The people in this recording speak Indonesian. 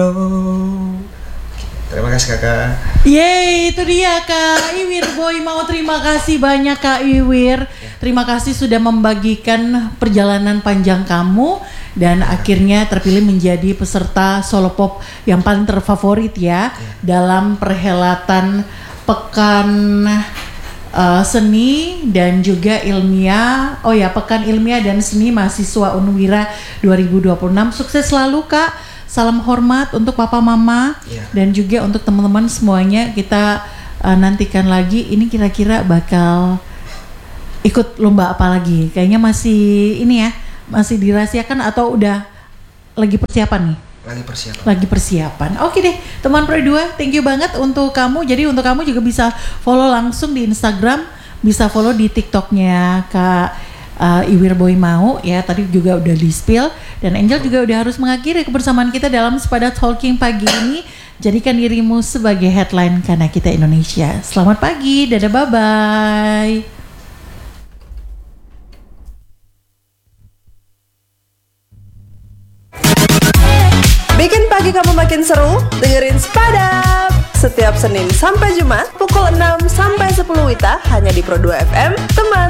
Terima kasih kakak. Yeay, itu dia Kak Iwir Boy. Mau terima kasih banyak Kak Iwir. Terima kasih sudah membagikan perjalanan panjang kamu dan akhirnya terpilih menjadi peserta solo pop yang paling terfavorit ya dalam perhelatan Pekan Seni dan juga Ilmiah. Oh ya, Pekan Ilmiah dan Seni Mahasiswa Unwira 2026. Sukses selalu Kak. Salam hormat untuk papa mama dan juga untuk teman-teman semuanya. Kita nantikan lagi ini kira-kira bakal ikut lomba apa lagi. Kayaknya masih ini ya, masih dirahasiakan atau udah lagi persiapan nih? Lagi persiapan. Oke deh, teman Pro 2, thank you banget untuk kamu. Jadi untuk kamu juga bisa follow langsung di Instagram, bisa follow di TikToknya Kak Iwir Boy Mau ya, tadi juga udah di-spill. Dan Angel juga udah harus mengakhiri kebersamaan kita dalam Sepadat Talking pagi ini. Jadikan dirimu sebagai headline karena kita Indonesia. Selamat pagi, dadah, bye-bye. Bikin pagi kamu makin seru, dengerin Sepadat setiap Senin sampai Jumat pukul 6 sampai 10 WITA hanya di Pro 2 FM, teman